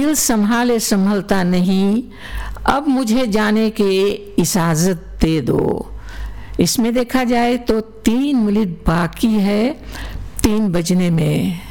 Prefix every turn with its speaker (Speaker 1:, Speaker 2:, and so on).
Speaker 1: दिल संभाले संभलता नहीं, अब मुझे जाने के इजाज़त दे दो। इसमें देखा जाए तो 3 मिनट बाकी है 3 बजने में।